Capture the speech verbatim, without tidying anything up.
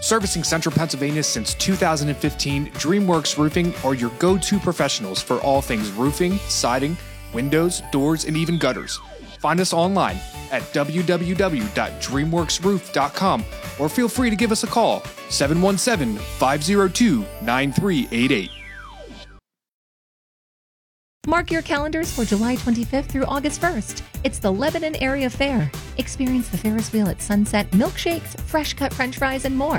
Servicing Central Pennsylvania since two thousand fifteen, DreamWorks Roofing are your go-to professionals for all things roofing, siding, windows, doors, and even gutters. Find us online at w w w dot dreamworks roof dot com or feel free to give us a call, seven one seven, five zero two, nine three eight eight. Mark your calendars for July twenty-fifth through August first. It's the Lebanon Area Fair. Experience the Ferris wheel at sunset, milkshakes, fresh cut french fries, and more.